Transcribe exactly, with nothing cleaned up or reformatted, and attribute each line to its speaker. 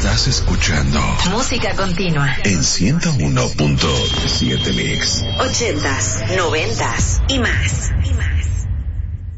Speaker 1: Estás escuchando
Speaker 2: Música Continua
Speaker 1: en ciento uno punto siete Mix.
Speaker 2: Ochentas, noventas y más. Y más.